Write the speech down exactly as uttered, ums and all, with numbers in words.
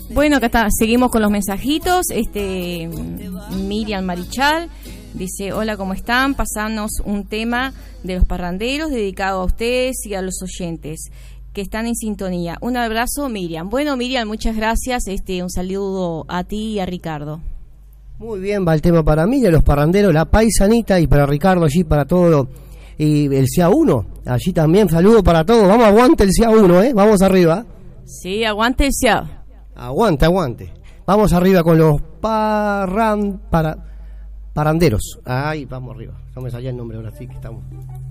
Bueno, acá está, seguimos con los mensajitos. Este Miriam Marichal dice: hola, ¿cómo están? Pasanos un tema de los parranderos dedicado a ustedes y a los oyentes que están en sintonía. Un abrazo, Miriam. Bueno, Miriam, muchas gracias. Este, un saludo a ti y a Ricardo. Muy bien, va el tema para Miriam, los parranderos, la paisanita, y para Ricardo allí, para todo. Y el C A uno, allí también, saludo para todos. Vamos, aguante el C A uno, ¿eh? Vamos arriba. Sí, aguante el C A. Aguante, aguante. Vamos arriba con los parran, para, paranderos. Ahí, vamos arriba. No me salía el nombre ahora, sí que estamos.